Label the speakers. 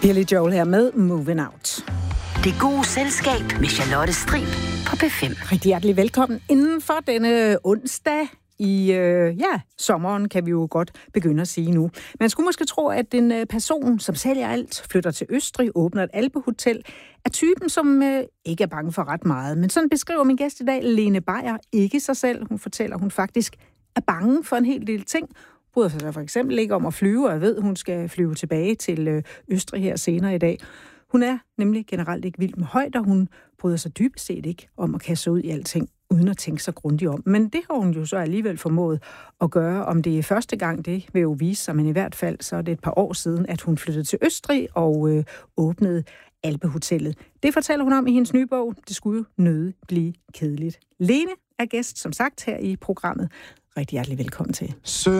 Speaker 1: Billy Joel her med Moving Out.
Speaker 2: Det gode selskab med Charlotte Strib på P5.
Speaker 1: Rigtig hjertelig velkommen inden for denne onsdag i sommeren, kan vi jo godt begynde at sige nu. Man skulle måske tro, at en person, som sælger alt, flytter til Østrig, åbner et alpehotel, er typen, som ikke er bange for ret meget. Men sådan beskriver min gæst i dag, Lene Beyer, ikke sig selv. Hun fortæller, at hun faktisk er bange for en hel del ting. Bryder sig for eksempel ikke om at flyve, og jeg ved, at hun skal flyve tilbage til Østrig her senere i dag. Hun er nemlig generelt ikke vild med højder. Hun bryder sig dybest set ikke om at kaste sig ud i alting, uden at tænke sig grundigt om. Men det har hun jo så alligevel formået at gøre. Om det er første gang, det vil jo vise sig, men i hvert fald så er det et par år siden, at hun flyttede til Østrig og åbnede Alpehotellet. Det fortæller hun om i hendes nye bog. Det skulle jo nødig blive kedeligt. Lene er gæst, som sagt, her i programmet. Rigtig hjertelig velkommen til.